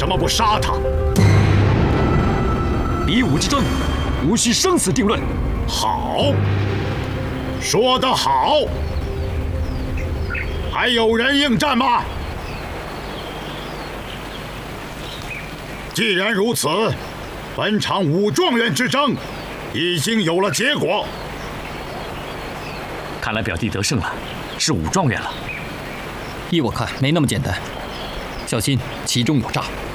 么不杀他？ 比武之争，无需生死定论。 好，说得好。还有人应战吗？既然如此，本场武状元之争已经有了结果。 看来表弟得胜了，是武状元了。 依我看，没那么简单，小心其中有诈。